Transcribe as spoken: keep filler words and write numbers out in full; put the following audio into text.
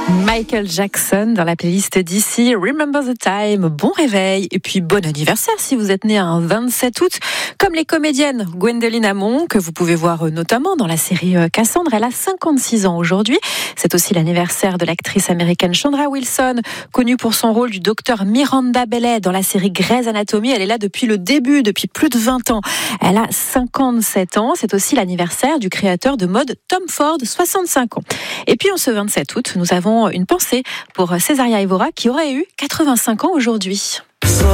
Michael Jackson dans la playlist d'ici, Remember the Time, bon réveil et puis bon anniversaire si vous êtes né un vingt-sept août, comme les comédiennes Gwendoline Amon, que vous pouvez voir notamment dans la série Cassandre. Elle a cinquante-six ans aujourd'hui. C'est aussi l'anniversaire de l'actrice américaine Chandra Wilson, connue pour son rôle du docteur Miranda Bailey dans la série Grey's Anatomy. Elle est là depuis le début, depuis plus de vingt ans. Elle a cinquante-sept ans. C'est aussi l'anniversaire du créateur de mode Tom Ford, soixante-cinq ans. Et puis en ce vingt-sept août, nous avons une pensée pour Césaria Evora qui aurait eu quatre-vingt-cinq ans aujourd'hui.